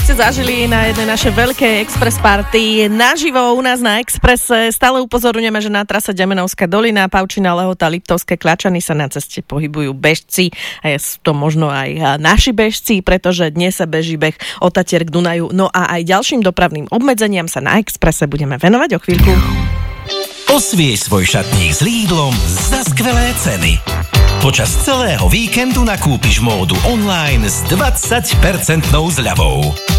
ste zažili na jednej našej veľkej Express Party naživo u nás na Expresse. Stále upozorňujeme, že na trase Demenovská dolina, Pavčina, Lehota, Liptovské Klačany sa na ceste pohybujú bežci a sú to možno aj naši bežci, pretože dnes sa beží beh od Tatier k Dunaju. No a aj ďalším dopravným obmedzeniam sa na Expresse budeme venovať o chvíľku. Osviež svoj šatník s Lidlom za skvelé ceny. Počas celého víkendu nakúpiš módu online s 20% zľavou.